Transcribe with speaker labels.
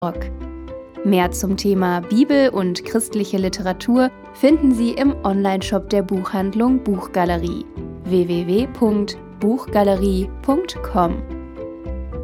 Speaker 1: Mehr zum Thema Bibel und christliche Literatur finden Sie im Onlineshop der Buchhandlung Buchgalerie www.buchgalerie.com.